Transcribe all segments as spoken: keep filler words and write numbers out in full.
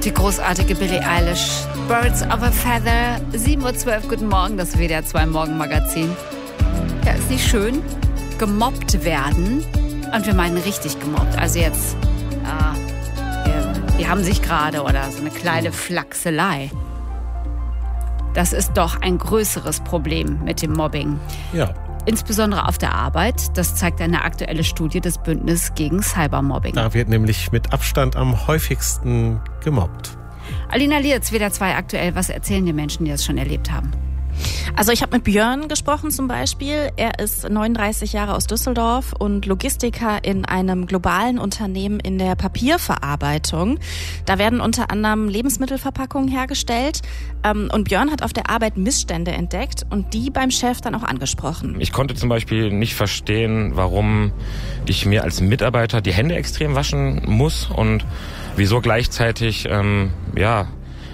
Die großartige Billie Eilish. Birds of a Feather. sieben Uhr zwölf, guten Morgen, das W D R zwei Morgenmagazin. Ja, ist nicht schön. Gemobbt werden. Und wir meinen richtig gemobbt. Also jetzt, äh, wir, die haben sich gerade oder so eine kleine Flachselei. Das ist doch ein größeres Problem mit dem Mobbing. Ja. Insbesondere auf der Arbeit. Das zeigt eine aktuelle Studie des Bündnisses gegen Cybermobbing. Da wird nämlich mit Abstand am häufigsten gemobbt. Alina Lierz, W D R zwei aktuell. Was erzählen die Menschen, die das schon erlebt haben? Also ich habe mit Björn gesprochen zum Beispiel. Er ist neununddreißig Jahre aus Düsseldorf und Logistiker in einem globalen Unternehmen in der Papierverarbeitung. Da werden unter anderem Lebensmittelverpackungen hergestellt. Und Björn hat auf der Arbeit Missstände entdeckt und die beim Chef dann auch angesprochen. Ich konnte zum Beispiel nicht verstehen, warum ich mir als Mitarbeiter die Hände extrem waschen muss und wieso gleichzeitig ähm, ja,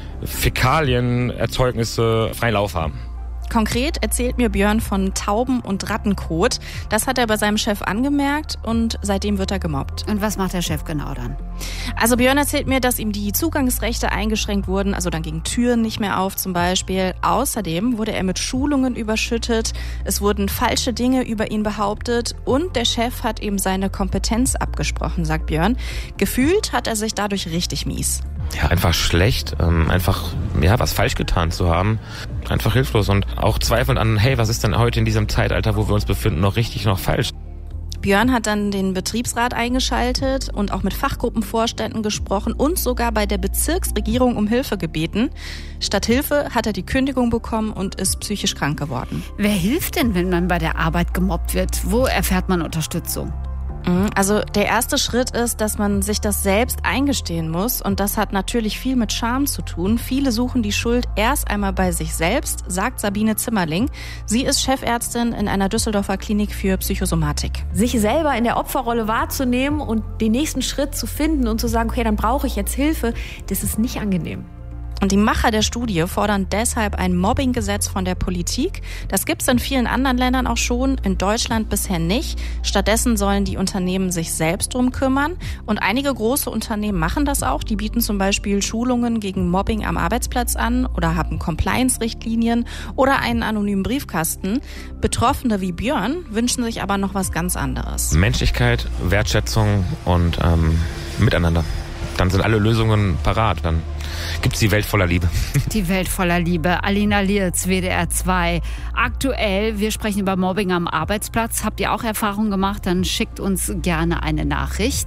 Fäkalienerzeugnisse freien Lauf haben. Konkret erzählt mir Björn von Tauben- und Rattenkot. Das hat er bei seinem Chef angemerkt und seitdem wird er gemobbt. Und was macht der Chef genau dann? Also Björn erzählt mir, dass ihm die Zugangsrechte eingeschränkt wurden, also dann gingen Türen nicht mehr auf zum Beispiel. Außerdem wurde er mit Schulungen überschüttet, es wurden falsche Dinge über ihn behauptet und der Chef hat ihm seine Kompetenz abgesprochen, sagt Björn. Gefühlt hat er sich dadurch richtig mies. Ja, einfach schlecht, ähm, einfach ja was falsch getan zu haben, einfach hilflos und auch zweifelnd an, hey, was ist denn heute in diesem Zeitalter, wo wir uns befinden, noch richtig, noch falsch? Björn hat dann den Betriebsrat eingeschaltet und auch mit Fachgruppenvorständen gesprochen und sogar bei der Bezirksregierung um Hilfe gebeten. Statt Hilfe hat er die Kündigung bekommen und ist psychisch krank geworden. Wer hilft denn, wenn man bei der Arbeit gemobbt wird? Wo erfährt man Unterstützung? Also der erste Schritt ist, dass man sich das selbst eingestehen muss und das hat natürlich viel mit Scham zu tun. Viele suchen die Schuld erst einmal bei sich selbst, sagt Sabine Zimmerling. Sie ist Chefärztin in einer Düsseldorfer Klinik für Psychosomatik. Sich selber in der Opferrolle wahrzunehmen und den nächsten Schritt zu finden und zu sagen, okay, dann brauche ich jetzt Hilfe, das ist nicht angenehm. Und die Macher der Studie fordern deshalb ein Mobbinggesetz von der Politik. Das gibt es in vielen anderen Ländern auch schon, in Deutschland bisher nicht. Stattdessen sollen die Unternehmen sich selbst drum kümmern. Und einige große Unternehmen machen das auch. Die bieten zum Beispiel Schulungen gegen Mobbing am Arbeitsplatz an oder haben Compliance-Richtlinien oder einen anonymen Briefkasten. Betroffene wie Björn wünschen sich aber noch was ganz anderes. Menschlichkeit, Wertschätzung und ähm, Miteinander. Dann sind alle Lösungen parat. Dann gibt's die Welt voller Liebe. Die Welt voller Liebe. Alina Lierz, W D R zwei. Aktuell, wir sprechen über Mobbing am Arbeitsplatz. Habt ihr auch Erfahrungen gemacht? Dann schickt uns gerne eine Nachricht.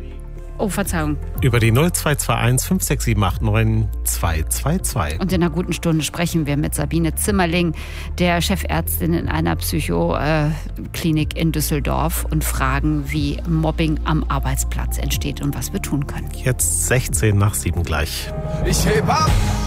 Oh, Verzeihung. Über die null zwei zwei eins fünf sechs sieben acht neun zwei zwei zwei. Und in einer guten Stunde sprechen wir mit Sabine Zimmerling, der Chefärztin in einer Psychoklinik in Düsseldorf und fragen, wie Mobbing am Arbeitsplatz entsteht und was wir tun können. Jetzt sechzehn nach sieben gleich. Ich heb ab!